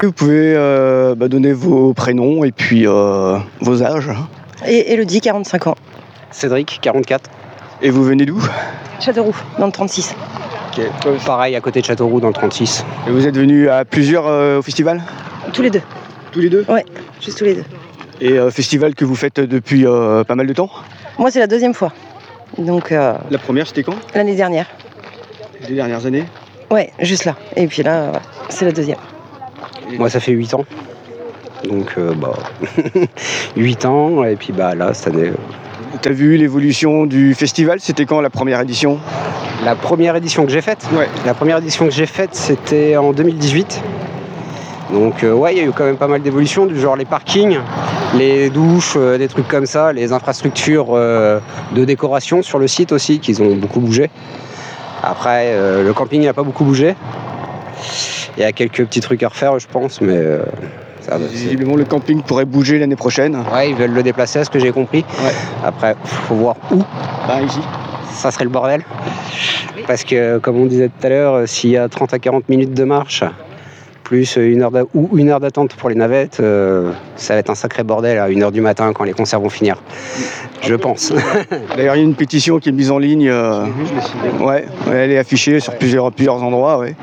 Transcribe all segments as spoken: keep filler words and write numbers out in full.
Vous pouvez euh, bah, donner vos prénoms et puis euh, vos âges. Et Elodie, quarante-cinq ans. Cédric, quarante-quatre. Et vous venez d'où? Châteauroux, dans le trente-six. Okay. Pareil, à côté de Châteauroux, dans le trente-six. Et vous êtes venus à plusieurs euh, au festival? Tous les deux. Tous les deux? Ouais, juste tous les deux. Et euh, festival que vous faites depuis euh, pas mal de temps? Moi, c'est la deuxième fois. Donc, euh, la première, c'était quand? L'année dernière. Les dernières années? Ouais, juste là. Et puis là, ouais, c'est la deuxième. Moi, ça fait huit ans. Donc, euh, bah, huit ans, et puis bah là, cette année... Euh... T'as vu l'évolution du festival? C'était quand la première édition? La première édition que j'ai faite? Ouais. La première édition que j'ai faite, c'était en deux mille dix-huit. Donc, euh, ouais, il y a eu quand même pas mal d'évolutions, du genre les parkings, les douches, euh, des trucs comme ça, les infrastructures euh, de décoration sur le site aussi, qui ont beaucoup bougé. Après, euh, le camping n'a pas beaucoup bougé. Il y a quelques petits trucs à refaire, je pense, mais... Euh, ça, visiblement, le camping pourrait bouger l'année prochaine. Ouais, ils veulent le déplacer, à ce que j'ai compris. Ouais. Après, faut voir où. Bah, ici. Ça serait le bordel. Parce que, comme on disait tout à l'heure, s'il y a trente à quarante minutes de marche, plus une heure d'a- ou une heure d'attente pour les navettes, euh, ça va être un sacré bordel à une heure du matin quand les concerts vont finir. Je pense. D'ailleurs, il y a une pétition qui est mise en ligne. Euh, ouais, elle est affichée sur plusieurs, plusieurs endroits. Ouais.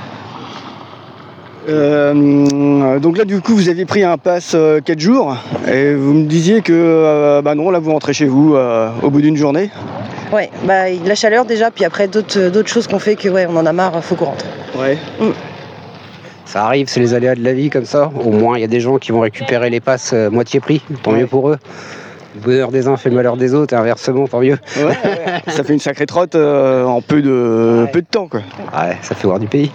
Euh, donc là, du coup, vous aviez pris un pass euh, quatre jours et vous me disiez que euh, bah non, là, vous rentrez chez vous euh, au bout d'une journée. Ouais, bah la chaleur déjà, puis après d'autres, d'autres choses qu'on fait que ouais, on en a marre, faut qu'on rentre. Ouais. Mm. Ça arrive, c'est les aléas de la vie comme ça. Au moins, il y a des gens qui vont récupérer les passes euh, moitié prix, tant ouais. mieux pour eux. Le bonheur des uns fait le malheur des autres, et inversement, tant mieux. Ouais, ouais. Ça fait une sacrée trotte euh, en peu de, ouais. peu de temps, quoi. Ouais, ça fait voir du pays.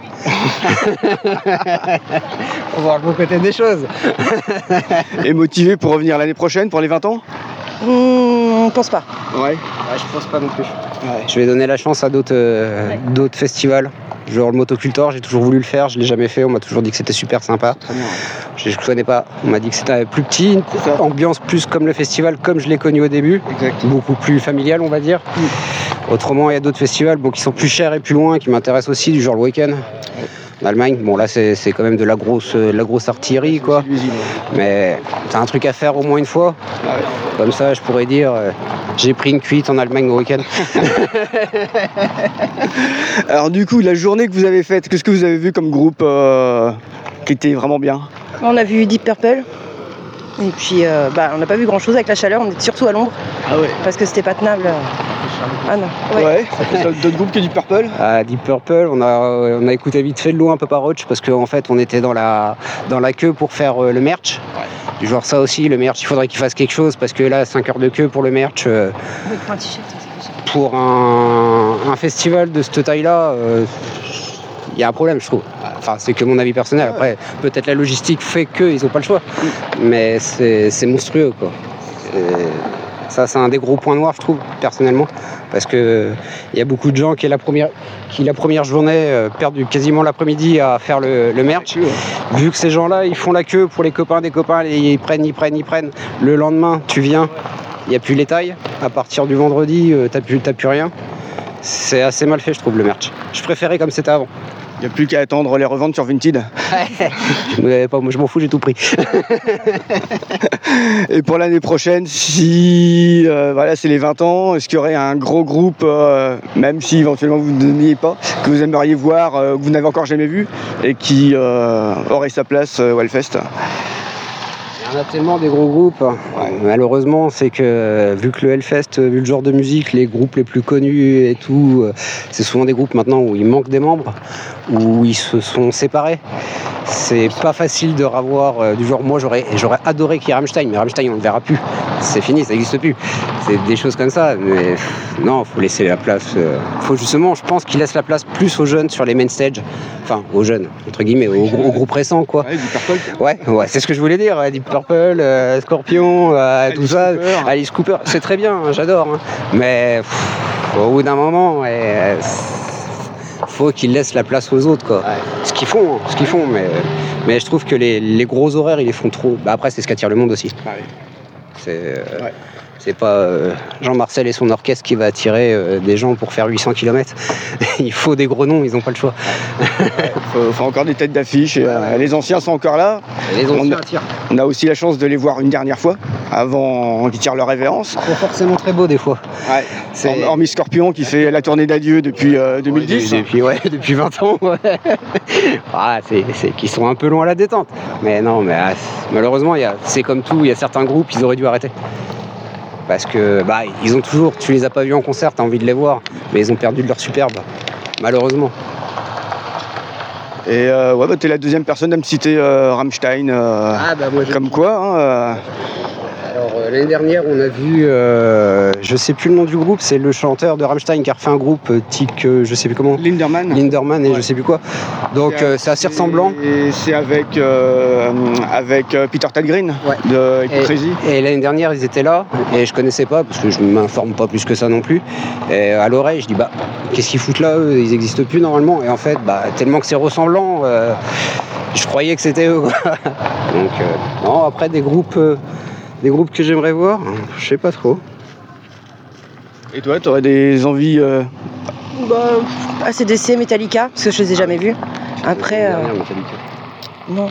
Faut voir le bon côté des choses. Et motivé pour revenir l'année prochaine, pour les vingt ans? Mmh, pense pas. Ouais. Ouais, je pense pas non plus. Ouais. Je vais donner la chance à d'autres, euh, ouais. d'autres festivals. Genre le Motocultor, j'ai toujours voulu le faire, je l'ai jamais fait, on m'a toujours dit que c'était super sympa. Très bien, ouais. Je ne connais pas, on m'a dit que c'était plus petit, ambiance plus comme le festival, comme je l'ai connu au début, exact. Beaucoup plus familial on va dire. Mmh. Autrement il y a d'autres festivals bon, qui sont plus chers et plus loin, qui m'intéressent aussi, du genre le week-end. Ouais. En Allemagne, bon là c'est, c'est quand même de la grosse, de la grosse artillerie quoi. Mais t'as un truc à faire au moins une fois. Ah ouais. Comme ça je pourrais dire euh, j'ai pris une cuite en Allemagne au week-end. Alors du coup la journée que vous avez faite, qu'est-ce que vous avez vu comme groupe euh, qui était vraiment bien? On a vu Deep Purple. Et puis euh, bah, on n'a pas vu grand chose avec la chaleur, on était surtout à l'ombre. Ah ouais. Parce que c'était pas tenable. Ah non. Ouais. Ouais. D'autres groupes que Deep Purple? Ah, Deep Purple, on a, on a écouté vite fait de loin Papa Roach parce qu'en fait on était dans la, dans la queue pour faire euh, le merch. Ouais. Du genre ça aussi, le merch, il faudrait qu'il fasse quelque chose parce que là cinq heures de queue pour le merch. Euh, un t-shirt, c'est pour un, un festival de cette taille-là, euh, il y a un problème je trouve. Enfin c'est que mon avis personnel. Après peut-être la logistique fait qu'ils n'ont pas le choix. Mais c'est, c'est monstrueux quoi. C'est... Ça, c'est un des gros points noirs, je trouve, personnellement. Parce qu'il euh, y a beaucoup de gens qui, la première, qui la première journée, euh, perdent quasiment l'après-midi à faire le, le merch. Vu que ces gens-là, ils font la queue pour les copains des copains, ils prennent, ils prennent, ils prennent. Le lendemain, tu viens, il n'y a plus les tailles. À partir du vendredi, euh, tu n'as plus, t'as plus rien. C'est assez mal fait, je trouve, le merch. Je préférais comme c'était avant. Il n'y a plus qu'à attendre les reventes sur Vinted. Mais pas, moi je m'en fous, j'ai tout pris. Et pour l'année prochaine, si euh, voilà, c'est les vingt ans, est-ce qu'il y aurait un gros groupe, euh, même si éventuellement vous ne donniez pas, que vous aimeriez voir, euh, que vous n'avez encore jamais vu, et qui euh, aurait sa place euh, au Hellfest? Il y en a tellement des gros groupes. Ouais. Malheureusement, c'est que vu que le Hellfest, vu le genre de musique, les groupes les plus connus et tout, c'est souvent des groupes maintenant où il manque des membres, où ils se sont séparés. C'est pas facile de revoir euh, du genre, moi j'aurais, j'aurais adoré qu'il y ait Rammstein, mais Rammstein on ne le verra plus. C'est fini, ça n'existe plus. C'est des choses comme ça, mais pff, non, faut laisser la place. Euh, faut justement, je pense qu'ils laissent la place plus aux jeunes sur les main stage. Enfin, aux jeunes, entre guillemets, aux, aux groupes récents, quoi. Ouais, Deep Purple. Ouais, ouais, c'est ce que je voulais dire. Deep Purple, euh, Scorpion, euh, tout ça. Cooper. Alice Cooper, c'est très bien, hein, j'adore. Hein. Mais pff, au bout d'un moment, ouais, faut qu'ils laissent la place aux autres, quoi. Ouais. Ce qu'ils font, ce qu'ils font, mais, mais je trouve que les, les gros horaires, ils les font trop. Bah après, c'est ce qu'attire le monde aussi. Ah oui. C'est, euh, Ouais. c'est pas euh, Jean-Marcel et son orchestre qui va attirer euh, des gens pour faire huit cents kilomètres. Il faut des gros noms, ils n'ont pas le choix. faut, faut encore des têtes d'affiche. Et, euh, les anciens sont encore là. Et les anciens On- attirent. On a aussi la chance de les voir une dernière fois avant qu'ils tirent leur révérence. Pas forcément très beau des fois. Ouais. C'est- Hormis Scorpion qui fait la tournée d'adieu depuis euh, deux mille dix. Ouais, depuis, ouais, depuis vingt ans, ouais. Ah, c'est, c'est qu'ils sont un peu longs à la détente. Mais non, mais ah, c'est- malheureusement, il y a, c'est comme tout, il y a certains groupes, ils auraient dû arrêter. Parce que bah, ils ont toujours, tu les as pas vus en concert, t'as envie de les voir, mais ils ont perdu de leur superbe, malheureusement. Et euh, ouais, bah, t'es la deuxième personne à me citer euh, Rammstein. euh, Ah bah moi comme quoi. Hein, euh, Alors euh, l'année dernière, on a vu, euh, je sais plus le nom du groupe, c'est le chanteur de Rammstein qui a refait un groupe euh, tic, euh, je sais plus comment, Linderman. Linderman et Ouais. je sais plus quoi. Donc euh, c'est assez ressemblant. Et c'est avec, euh, avec euh, Peter Thalgren Ouais. de Et, Crazy. et l'année dernière, ils étaient là et je connaissais pas parce que je m'informe pas plus que ça non plus. Et à l'oreille, je dis bah qu'est-ce qu'ils foutent là eux, ils existent plus normalement. Et en fait, bah tellement que c'est ressemblant, euh, je croyais que c'était eux. Quoi. Donc euh, non, après des groupes, euh, des groupes que j'aimerais voir, je sais pas trop. Et toi, t'aurais des envies euh, Bah, A C D C, Metallica, parce que je les ai jamais vus. Après, euh, non.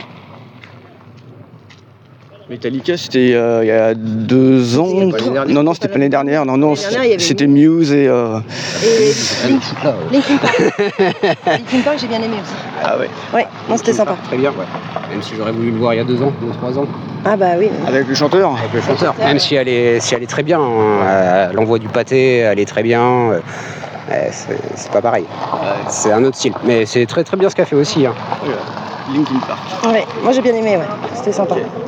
Metallica, c'était euh, il y a deux ans. C'était pas l'année dernière. Non, non, c'était pas l'année dernière. Non, non, L'année dernière, il y avait c'était Muse et. euh, Et Link- Linkin Park. Linkin Park, j'ai bien aimé aussi. Ah ouais. Ouais, non, c'était sympa. Très bien, ouais. Même si j'aurais voulu le voir il y a deux ans, deux, trois ans. Ah bah oui. Avec le chanteur. Avec le chanteur. Même si elle est, si elle est très bien, hein. Euh, l'envoi du pâté, elle est très bien. euh, euh, c'est, c'est pas pareil. C'est un autre style. Mais c'est très très bien ce qu'elle fait aussi. Hein. Linkin Park. Ouais, moi j'ai bien aimé, ouais. C'était sympa. Ok.